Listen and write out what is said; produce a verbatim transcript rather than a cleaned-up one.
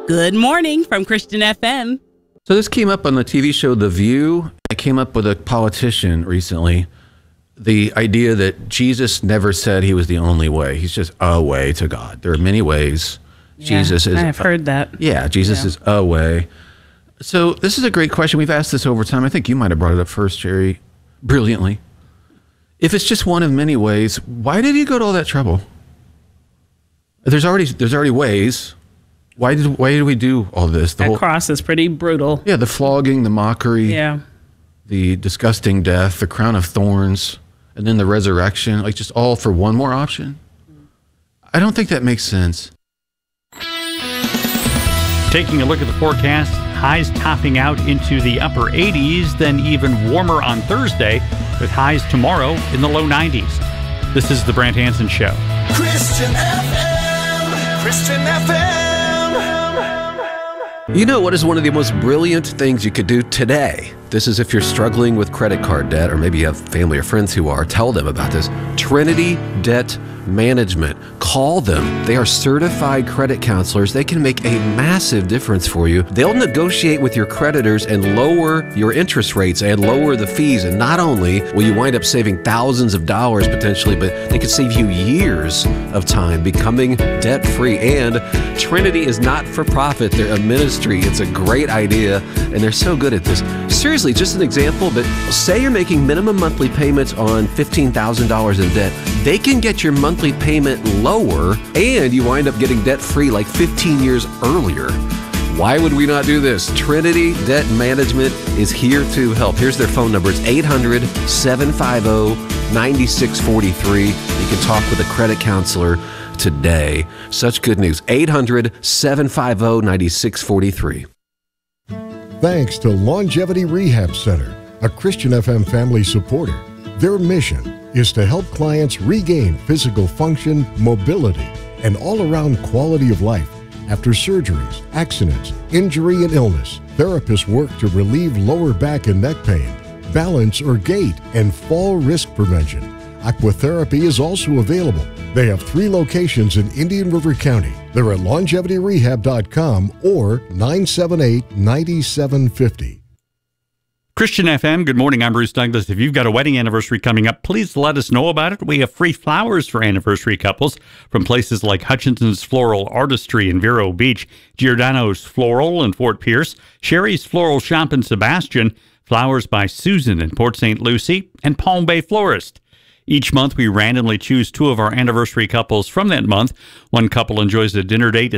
Good morning from Christian F M. So this came up on the T V show The View. I came up with a politician recently. The idea that Jesus never said he was the only way. He's just a way to God. There are many ways. Yeah, Jesus is. I've heard that. Yeah, Jesus Yeah. is a way. So this is a great question. We've asked this over time. I think you might have brought it up first, Jerry, brilliantly. If it's just one of many ways, why did he go to all that trouble? There's already there's already ways. Why did why did we do all this? The That whole, cross is pretty brutal. yeah, the flogging, the mockery, Yeah. the disgusting death, the crown of thorns, and then the resurrection, like just all for one more option. I don't think that makes sense. Taking a look at the forecast, highs topping out into the upper eighties, then even warmer on Thursday, with highs tomorrow in the low nineties. This is the Brant Hansen Show. Christian F M. Christian F M. You know what is one of the most brilliant things you could do today? This is if you're struggling with credit card debt, or maybe you have family or friends who are. Tell them about this. Trinity Debt Management. Call them. They are certified credit counselors. They can make a massive difference for you. They'll negotiate with your creditors and lower your interest rates and lower the fees. And not only will you wind up saving thousands of dollars potentially, but they could save you years of time becoming debt-free. And Trinity is not for profit. They're a ministry. It's a great idea, and they're so good at this. Seriously, just an example, but say you're making minimum monthly payments on fifteen thousand dollars in debt. They can get your monthly payment lower, and you wind up getting debt-free like fifteen years earlier. Why would we not do this? Trinity Debt Management is here to help. Here's their phone number. It's eight hundred, seven five zero, nine six four three. You can talk with a credit counselor today. Such good news. eight hundred, seven five zero, nine six four three. Thanks to Longevity Rehab Center, a Christian F M family supporter. Their mission is to help clients regain physical function, mobility, and all-around quality of life after surgeries, accidents, injury, and illness. Therapists work to relieve lower back and neck pain, balance or gait, and fall risk prevention. Aquatherapy is also available. They have three locations in Indian River County. They're at longevity rehab dot com or nine seven eight, nine seven five zero. Christian F M, good morning. I'm Bruce Douglas. If you've got a wedding anniversary coming up, please let us know about it. We have free flowers for anniversary couples from places like Hutchinson's Floral Artistry in Vero Beach, Giordano's Floral in Fort Pierce, Sherry's Floral Shop in Sebastian, Flowers by Susan in Port Saint Lucie, and Palm Bay Florist. Each month, we randomly choose two of our anniversary couples from that month. One couple enjoys a dinner date